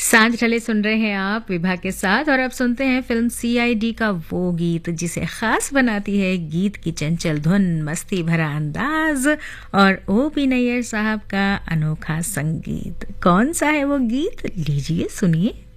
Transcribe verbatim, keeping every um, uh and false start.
सांझ ढले सुन रहे हैं आप विभा के साथ और अब सुनते हैं फिल्म सीआईडी का वो गीत जिसे खास बनाती है गीत की चंचल धुन, मस्ती भरा अंदाज और ओ पी नैयर साहब का अनोखा संगीत। कौन सा है वो गीत, लीजिए सुनिए।